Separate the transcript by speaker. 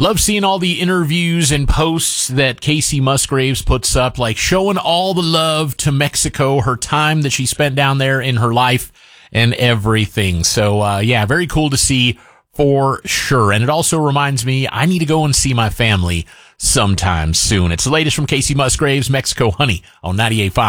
Speaker 1: Love seeing all the interviews and posts that Casey Musgraves puts up, like showing all the love to Mexico, her time that she spent down there in her life and everything. So, yeah, very cool to see for sure. And it also reminds me, I need to go and see my family sometime soon. It's the latest from Casey Musgraves, Mexico Honey on 98.5.